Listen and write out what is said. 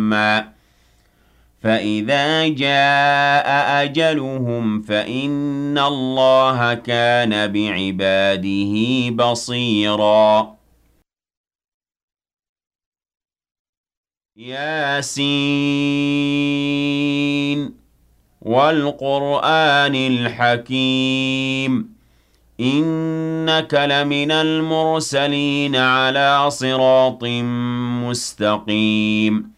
مُّسَمًّى فَإِذَا جَاءَ أَجَلُهُمْ فَإِنَّ اللَّهَ كَانَ بِعِبَادِهِ بَصِيرًا يس وَالْقُرْآنِ الْحَكِيمِ إِنَّكَ لَمِنَ الْمُرْسَلِينَ عَلَىٰ صِرَاطٍ مُّسْتَقِيمٍ